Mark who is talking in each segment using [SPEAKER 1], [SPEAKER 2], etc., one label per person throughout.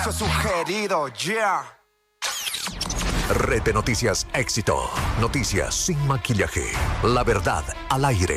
[SPEAKER 1] Eso es sugerido, yeah.
[SPEAKER 2] Red de Noticias Éxito. Noticias sin maquillaje. La verdad al aire.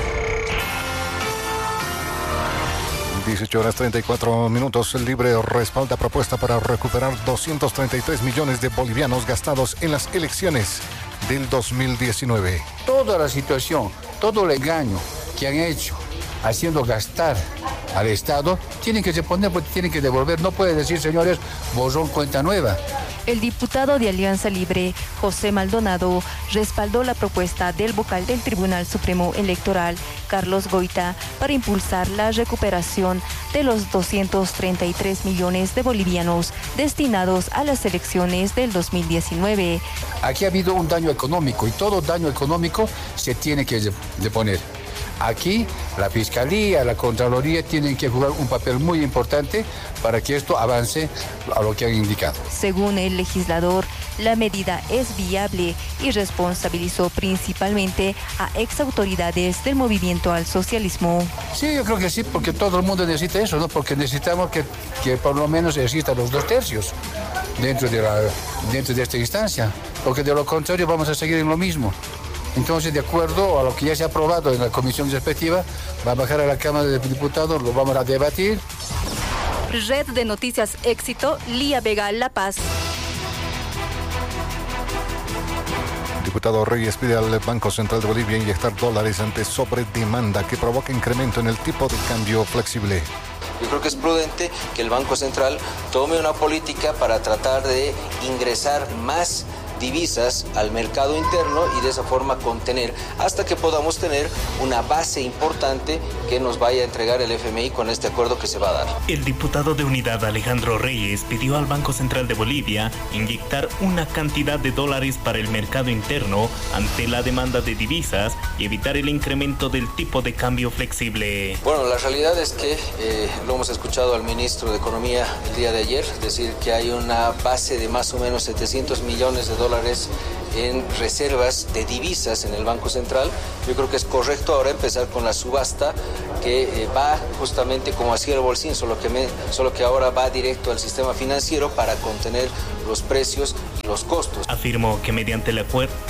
[SPEAKER 3] 18 horas 34 minutos. El Libre respalda propuesta para recuperar 233 millones de bolivianos gastados en las elecciones del 2019.
[SPEAKER 4] Toda la situación, todo el engaño que han hecho haciendo gastar al Estado, tienen que responder porque tienen que devolver. No puede decir, señores, borrón cuenta nueva.
[SPEAKER 5] El diputado de Alianza Libre, José Maldonado, respaldó la propuesta del vocal del Tribunal Supremo Electoral, Carlos Goita, para impulsar la recuperación de los 233 millones de bolivianos destinados a las elecciones del 2019.
[SPEAKER 4] Aquí ha habido un daño económico y todo daño económico se tiene que deponer. Aquí la Fiscalía, la Contraloría tienen que jugar un papel muy importante para que esto avance a lo que han indicado.
[SPEAKER 5] Según el legislador, la medida es viable y responsabilizó principalmente a exautoridades del movimiento al socialismo.
[SPEAKER 4] Sí, yo creo que sí, porque todo el mundo necesita eso, ¿no? Porque necesitamos que por lo menos existan los 2/3 dentro de esta instancia, porque de lo contrario vamos a seguir en lo mismo. Entonces, de acuerdo a lo que ya se ha aprobado en la comisión respectiva, va a bajar a la Cámara de Diputados, lo vamos a debatir.
[SPEAKER 5] Red de Noticias Éxito, Lía Vega, La Paz.
[SPEAKER 3] Diputado Reyes pide al Banco Central de Bolivia inyectar dólares ante sobredemanda que provoca incremento en el tipo de cambio flexible.
[SPEAKER 6] Yo creo que es prudente que el Banco Central tome una política para tratar de ingresar más divisas al mercado interno y de esa forma contener hasta que podamos tener una base importante que nos vaya a entregar el FMI con este acuerdo que se va a dar.
[SPEAKER 7] El diputado de Unidad Alejandro Reyes pidió al Banco Central de Bolivia inyectar una cantidad de dólares para el mercado interno ante la demanda de divisas y evitar el incremento del tipo de cambio flexible.
[SPEAKER 6] Bueno, la realidad es que lo hemos escuchado al ministro de Economía el día de ayer decir que hay una base de más o menos 700 millones de dólares en reservas de divisas en el Banco Central. Yo creo que es correcto ahora empezar con la subasta que va justamente como hacía el bolsín, solo que ahora va directo al sistema financiero para contener los precios y los costos.
[SPEAKER 7] Afirmó que mediante el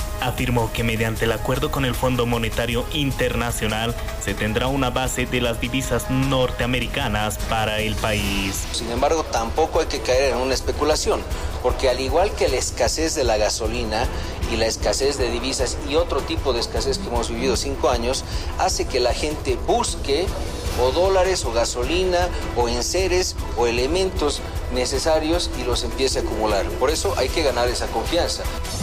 [SPEAKER 7] acuerdo con el Fondo Monetario Internacional se tendrá una base de las divisas norteamericanas para el país.
[SPEAKER 6] Sin embargo, tampoco hay que caer en una especulación, porque al igual que la escasez de la gasolina y la escasez de divisas y otro tipo de escasez que hemos vivido 5 años, hace que la gente busque o dólares o gasolina o enseres o elementos necesarios y los empiece a acumular. Por eso hay que ganar esa confianza.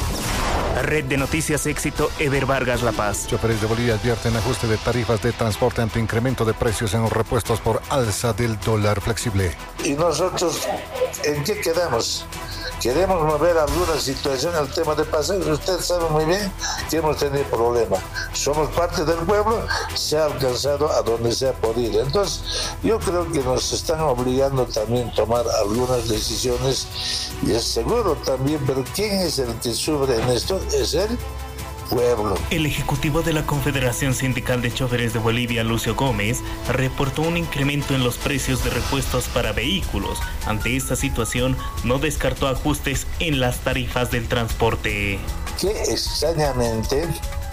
[SPEAKER 7] Red de Noticias Éxito, Eder Vargas, La Paz.
[SPEAKER 3] Choferes de Bolivia advierten ajuste de tarifas de transporte ante incremento de precios en los repuestos por alza del dólar flexible.
[SPEAKER 8] ¿Y nosotros en qué quedamos? Queremos mover alguna situación al tema de pasajes. Usted sabe muy bien que hemos tenido problemas. Somos parte del pueblo, se ha alcanzado a donde se ha podido. Entonces, yo creo que nos están obligando también a tomar algunas decisiones y es seguro también, pero ¿quién es el que sufre en esto? Es el pueblo.
[SPEAKER 7] El ejecutivo de la Confederación Sindical de Choferes de Bolivia, Lucio Gómez, reportó un incremento en los precios de repuestos para vehículos. Ante esta situación, no descartó ajustes en las tarifas del transporte.
[SPEAKER 8] Que extrañamente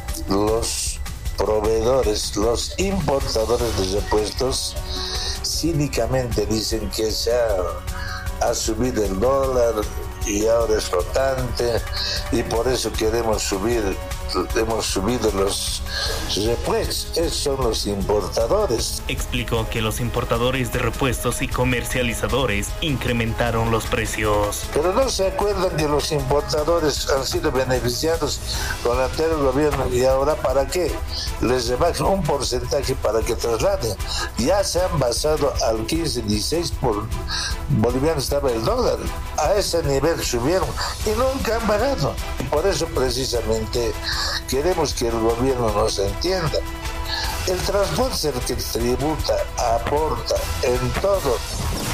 [SPEAKER 8] los proveedores, los importadores de repuestos, cínicamente dicen que se ha subido el dólar y ahora es flotante y por eso hemos subido los repuestos. Esos son los importadores.
[SPEAKER 7] Explicó que los importadores de repuestos y comercializadores incrementaron los precios.
[SPEAKER 8] Pero no se acuerdan que los importadores han sido beneficiados con el anterior gobierno y ahora ¿para qué? Les rebajan un porcentaje para que trasladen. Ya se han basado al 15, 16 por boliviano estaba el dólar. A ese nivel subieron y nunca han bajado. Y por eso precisamente queremos que el gobierno nos entienda. El transporte es el que tributa, aporta en todo.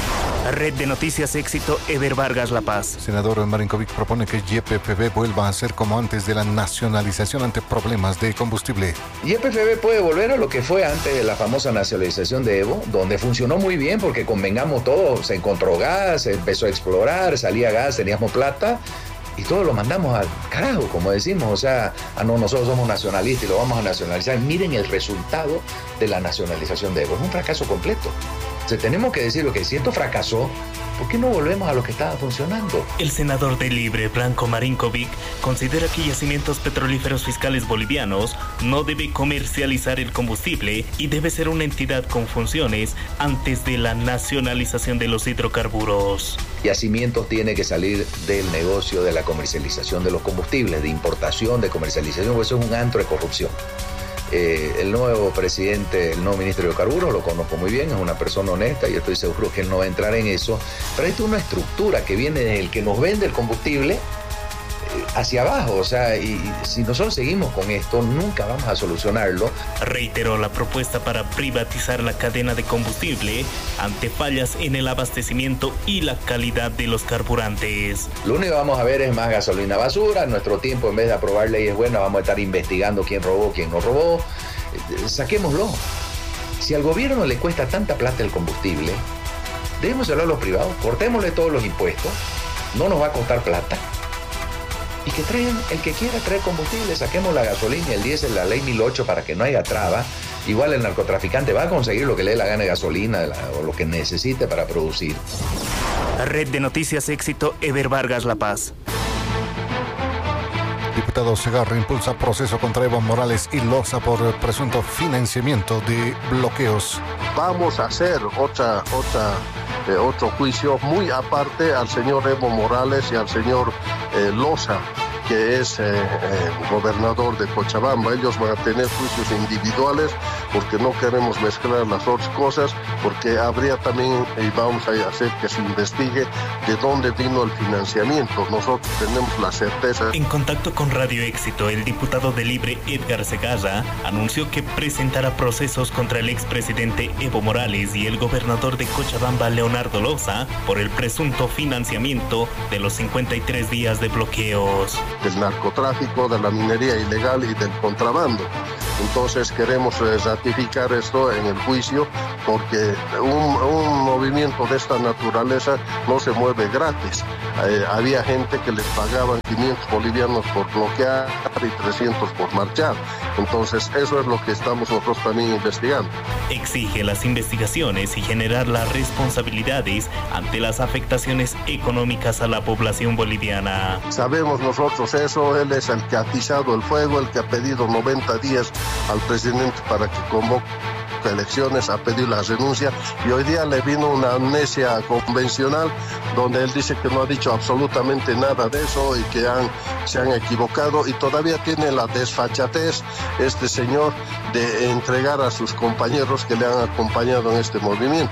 [SPEAKER 7] Red de Noticias Éxito, Eber Vargas, La Paz.
[SPEAKER 3] Senador Marinkovic propone que YPFB vuelva a ser como antes de la nacionalización ante problemas de combustible.
[SPEAKER 9] YPFB puede volver a lo que fue antes de la famosa nacionalización de Evo, donde funcionó muy bien porque convengamos todos, se encontró gas, se empezó a explorar, salía gas, teníamos plata y todo lo mandamos al carajo, como decimos. O sea, no, nosotros somos nacionalistas y lo vamos a nacionalizar. Miren el resultado de la nacionalización de Evo, es un fracaso completo. O sea, tenemos que decir lo que si esto fracasó, ¿por qué no volvemos a lo que estaba funcionando?
[SPEAKER 7] El senador de Libre, Branko Marinkovic, considera que Yacimientos Petrolíferos Fiscales Bolivianos no debe comercializar el combustible y debe ser una entidad con funciones antes de la nacionalización de los hidrocarburos.
[SPEAKER 9] Yacimientos tiene que salir del negocio de la comercialización de los combustibles, de importación, de comercialización, porque eso es un antro de corrupción. El nuevo presidente, el nuevo ministro de Hidrocarburos, lo conozco muy bien, es una persona honesta y estoy seguro que él no va a entrar en eso, pero esto es una estructura que viene desde el que nos vende el combustible hacia abajo. O sea, y si nosotros seguimos con esto, nunca vamos a solucionarlo.
[SPEAKER 7] Reiteró la propuesta para privatizar la cadena de combustible ante fallas en el abastecimiento y la calidad de los carburantes.
[SPEAKER 9] Lo único que vamos a ver es más gasolina basura. En nuestro tiempo, en vez de aprobar leyes buenas, vamos a estar investigando quién robó, quién no robó. Saquémoslo. Si al gobierno le cuesta tanta plata el combustible, démoselo a los privados, cortémosle todos los impuestos, no nos va a costar plata. Y que traigan, el que quiera traer combustible, saquemos la gasolina y el diésel, la ley 1008 para que no haya traba. Igual el narcotraficante va a conseguir lo que le dé la gana de gasolina o lo que necesite para producir.
[SPEAKER 7] Red de Noticias Éxito, Eber Vargas, La Paz.
[SPEAKER 3] Diputado Segarra impulsa proceso contra Evo Morales y Loza por presunto financiamiento de bloqueos.
[SPEAKER 10] Vamos a hacer otro juicio muy aparte al señor Evo Morales y al señor Loza, que es gobernador de Cochabamba. Ellos van a tener juicios individuales porque no queremos mezclar las dos cosas, porque habría también, y vamos a hacer que se investigue de dónde vino el financiamiento. Nosotros tenemos la certeza.
[SPEAKER 7] En contacto con Radio Éxito, el diputado de Libre Edgar Segarra anunció que presentará procesos contra el expresidente Evo Morales y el gobernador de Cochabamba Leonardo Loza por el presunto financiamiento de los 53 días de bloqueos.
[SPEAKER 10] Del narcotráfico, de la minería ilegal y del contrabando. Entonces queremos ratificar esto en el juicio, porque un movimiento de esta naturaleza no se mueve gratis. Había gente que les pagaban 500 bolivianos por bloquear y 300 por marchar. Entonces eso es lo que estamos nosotros también investigando.
[SPEAKER 7] Exige las investigaciones y generar las responsabilidades ante las afectaciones económicas a la población boliviana.
[SPEAKER 10] Sabemos nosotros eso, él es el que ha atizado el fuego, el que ha pedido 90 días al presidente para que convoque elecciones, ha pedido la renuncia, y hoy día le vino una amnesia convencional donde él dice que no ha dicho absolutamente nada de eso y que se han equivocado, y todavía tiene la desfachatez este señor de entregar a sus compañeros que le han acompañado en este movimiento.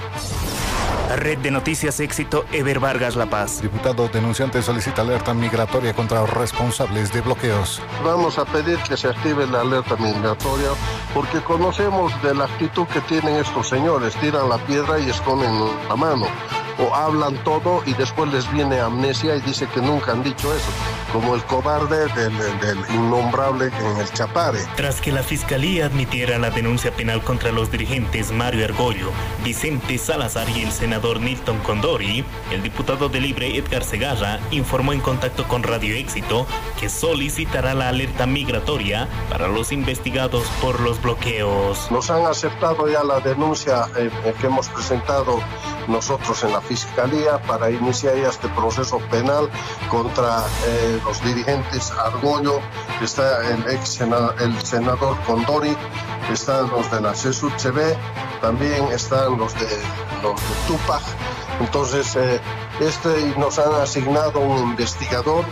[SPEAKER 7] Red de Noticias Éxito, Eber Vargas, La Paz.
[SPEAKER 3] Diputado denunciante solicita alerta migratoria contra responsables de bloqueos.
[SPEAKER 10] Vamos a pedir que se active la alerta migratoria porque conocemos de la actitud que tienen estos señores. Tiran la piedra y esconden la mano. O hablan todo y después les viene amnesia y dice que nunca han dicho eso. Como el cobarde del innombrable en el Chapare.
[SPEAKER 7] Tras que la Fiscalía admitiera la denuncia penal contra los dirigentes Mario Argollo, Vicente Salazar y el senador Nilton Condori, el diputado de Libre Edgar Segarra informó en contacto con Radio Éxito que solicitará la alerta migratoria para los investigados por los bloqueos.
[SPEAKER 10] Nos han aceptado ya la denuncia que hemos presentado nosotros en la Fiscalía para iniciar ya este proceso penal contra los dirigentes Argollo, está el senador Condori, están los de la CSUCB, también están los de Tupac. Entonces, nos han asignado un investigador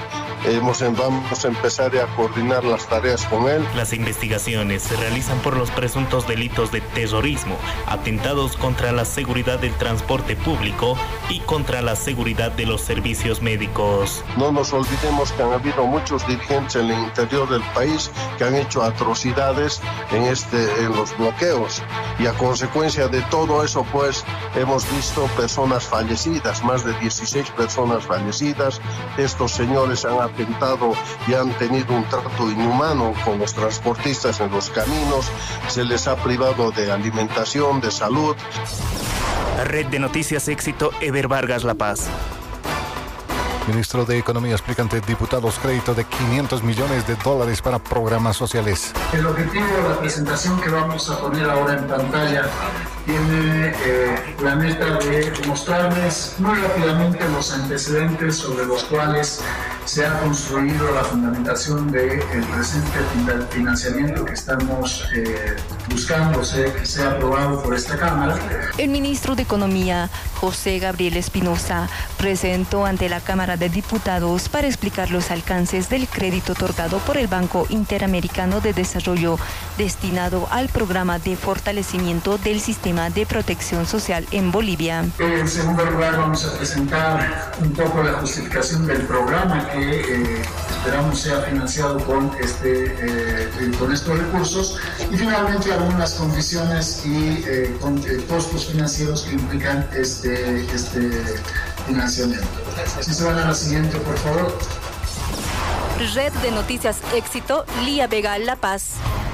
[SPEAKER 10] vamos a empezar a coordinar las tareas con él.
[SPEAKER 7] Las investigaciones se realizan por los presuntos delitos de terrorismo, atentados contra la seguridad del transporte público y contra la seguridad de los servicios médicos.
[SPEAKER 10] No nos olvidemos que han habido muchos dirigentes en el interior del país que han hecho atrocidades en los bloqueos, y a consecuencia de todo eso pues hemos visto personas fallecidas, más de 16 personas fallecidas. Estos señores han atentado y han tenido un trato inhumano con los transportistas en los caminos, se les ha privado de alimentación, de salud.
[SPEAKER 7] Red de Noticias Éxito, Eber Vargas, La Paz.
[SPEAKER 3] Ministro de Economía explica ante diputados crédito de $500 millones para programas sociales.
[SPEAKER 11] El objetivo de la presentación que vamos a poner ahora en pantalla tiene la meta de mostrarles muy rápidamente los antecedentes sobre los cuales se ha construido la fundamentación del presente financiamiento que estamos buscando que sea aprobado por esta Cámara.
[SPEAKER 5] El ministro de Economía, José Gabriel Espinosa, presentó ante la Cámara de Diputados para explicar los alcances del crédito otorgado por el Banco Interamericano de Desarrollo destinado al programa de fortalecimiento del sistema de protección social en Bolivia.
[SPEAKER 11] En segundo lugar, vamos a presentar un poco la justificación del programa que esperamos sea financiado con estos recursos, y finalmente algunas condiciones y costos financieros que implican este financiamiento. Si se van a la siguiente, por favor.
[SPEAKER 5] Red de Noticias Éxito, Lía Vega, La Paz.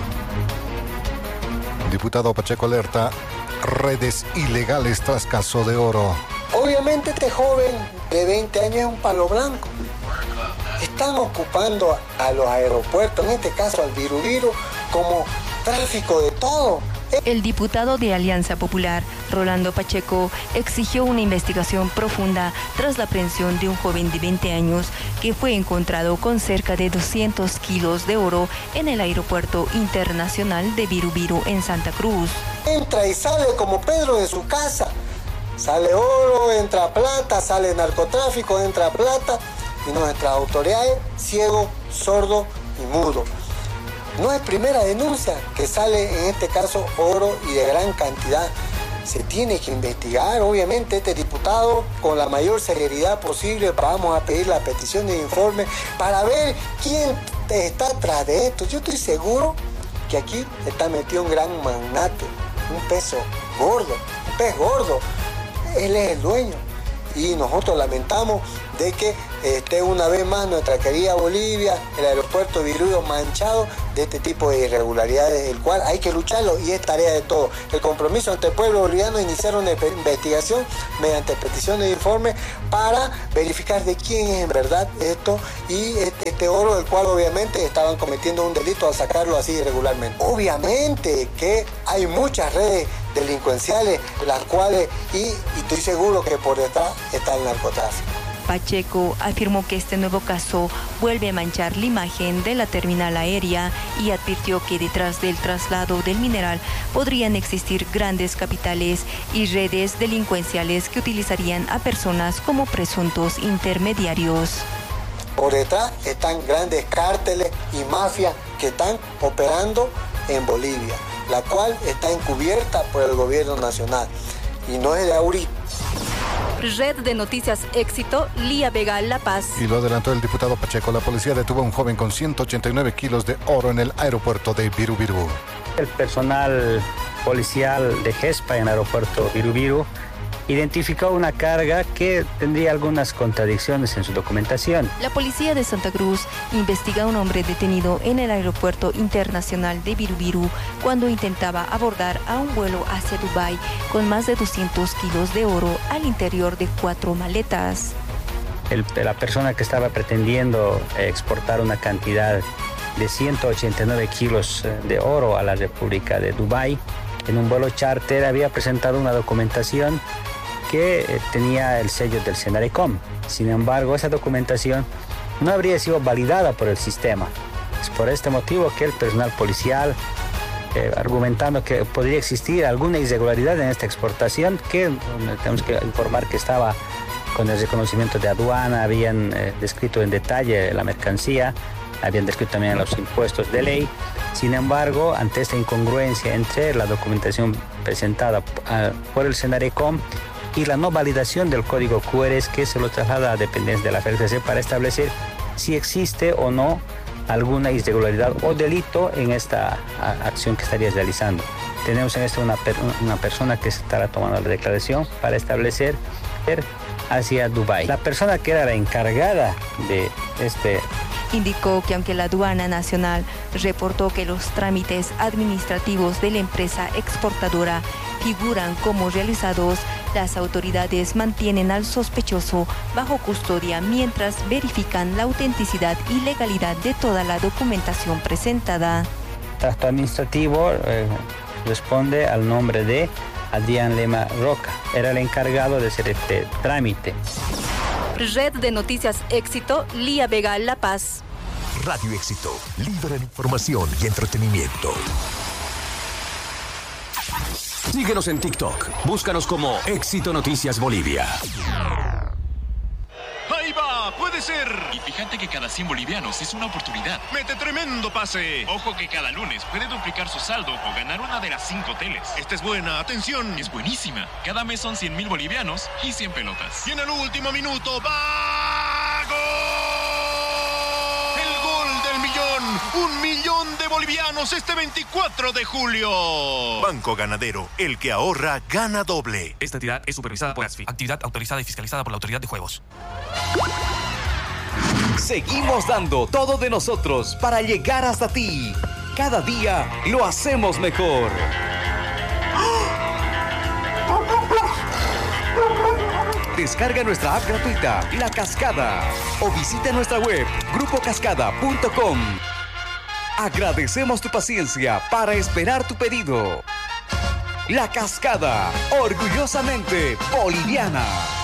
[SPEAKER 3] Diputado Pacheco alerta redes ilegales tras caso de oro.
[SPEAKER 12] Obviamente este joven de 20 años es un palo blanco. Están ocupando a los aeropuertos, en este caso al Viru como tráfico de todo.
[SPEAKER 5] El diputado de Alianza Popular, Rolando Pacheco, exigió una investigación profunda tras la aprehensión de un joven de 20 años que fue encontrado con cerca de 200 kilos de oro en el Aeropuerto Internacional de Viru en Santa Cruz.
[SPEAKER 12] Entra y sale como Pedro de su casa. Sale oro, entra plata, sale narcotráfico, entra plata, y nuestras autoridades, ciego, sordo y mudo. No es primera denuncia que sale en este caso oro y de gran cantidad. Se tiene que investigar, obviamente, este diputado con la mayor celeridad posible. Vamos a pedir la petición de informe para ver quién está atrás de esto. Yo estoy seguro que aquí está metido un gran magnate, un pez gordo. Él es el dueño. Y nosotros lamentamos de que esté una vez más nuestra querida Bolivia, el aeropuerto Viru manchado de este tipo de irregularidades, el cual hay que lucharlo y es tarea de todos. El compromiso ante el pueblo boliviano, iniciar una investigación mediante petición de informe para verificar de quién es en verdad esto y este oro, del cual obviamente estaban cometiendo un delito al sacarlo así irregularmente. Obviamente que hay muchas redes delincuenciales, las cuales, y estoy seguro que por detrás está el narcotráfico.
[SPEAKER 5] Pacheco afirmó que este nuevo caso vuelve a manchar la imagen de la terminal aérea y advirtió que detrás del traslado del mineral podrían existir grandes capitales y redes delincuenciales que utilizarían a personas como presuntos intermediarios.
[SPEAKER 12] Por detrás están grandes cárteles y mafias que están operando en Bolivia, la cual está encubierta por el gobierno nacional y no es de ahorita.
[SPEAKER 5] Red de Noticias Éxito, Lía Vega, La Paz.
[SPEAKER 3] Y lo adelantó el diputado Pacheco. La policía detuvo a un joven con 189 kilos de oro en el aeropuerto de Viru.
[SPEAKER 13] El personal policial de GESPA en el aeropuerto Viru identificó una carga que tendría algunas contradicciones en su documentación.
[SPEAKER 5] La policía de Santa Cruz investiga a un hombre detenido en el aeropuerto internacional de Viru cuando intentaba abordar a un vuelo hacia Dubái con más de 200 kilos de oro al interior de 4 maletas.
[SPEAKER 13] La persona que estaba pretendiendo exportar una cantidad de 189 kilos de oro a la República de Dubái en un vuelo charter había presentado una documentación que tenía el sello del Senarecom. Sin embargo, esa documentación no habría sido validada por el sistema. Es por este motivo que el personal policial, argumentando que podría existir alguna irregularidad en esta exportación, que tenemos que informar que estaba con el reconocimiento de aduana, habían descrito en detalle la mercancía, habían descrito también los impuestos de ley. Sin embargo, ante esta incongruencia entre la documentación presentada por el Senarecom y la no validación del código QR, es que se lo traslada a dependencia de la FLCC para establecer si existe o no alguna irregularidad o delito en esta acción que estarías realizando. Tenemos en esto una persona que se estará tomando la declaración para establecer hacia Dubái. La persona que era la encargada de
[SPEAKER 5] indicó que aunque la aduana nacional reportó que los trámites administrativos de la empresa exportadora figuran como realizados, las autoridades mantienen al sospechoso bajo custodia mientras verifican la autenticidad y legalidad de toda la documentación presentada.
[SPEAKER 13] El acto administrativo responde al nombre de Adrián Lema Roca. Era el encargado de hacer este trámite.
[SPEAKER 5] Red de Noticias Éxito, Lía Vega, La Paz.
[SPEAKER 2] Radio Éxito, líder en información y entretenimiento.
[SPEAKER 14] Síguenos en TikTok. Búscanos como Éxito Noticias Bolivia.
[SPEAKER 15] ¡Ahí va! ¡Puede ser!
[SPEAKER 16] Y fíjate que cada 100 bolivianos es una oportunidad.
[SPEAKER 15] ¡Mete tremendo pase!
[SPEAKER 16] Ojo que cada lunes puede duplicar su saldo o ganar una de las 5 teles.
[SPEAKER 15] Esta es buena, atención.
[SPEAKER 16] Es buenísima. Cada mes son 100.000 bolivianos y 100 pelotas.
[SPEAKER 15] Y en el último minuto, ¡va! ¡Gol! ¡El gol del millón! ¡1 millón de bolivianos este 24 de julio! Banco Ganadero, el que ahorra, gana doble.
[SPEAKER 17] Esta entidad es supervisada por ASFI, actividad autorizada y fiscalizada por la Autoridad de Juegos.
[SPEAKER 18] Seguimos dando todo de nosotros para llegar hasta ti. Cada día lo hacemos mejor. Descarga nuestra app gratuita, La Cascada, o visita nuestra web, grupocascada.com. Agradecemos tu paciencia para esperar tu pedido. La Cascada, orgullosamente boliviana.